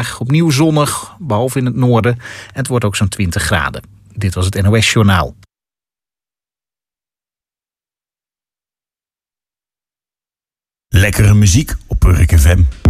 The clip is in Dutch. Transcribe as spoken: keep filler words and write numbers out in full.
vandaag. Opnieuw zonnig, behalve in het noorden. En het wordt ook zo'n twintig graden. Dit was het N O S Journaal. Lekkere muziek op Urk F M.